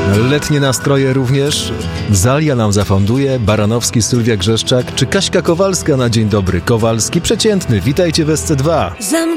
Letnie nastroje również. Zalia nam zafonduje, Baranowski, Sylwia Grzeszczak czy Kaśka Kowalska na dzień dobry. Kowalski przeciętny, witajcie w SC2.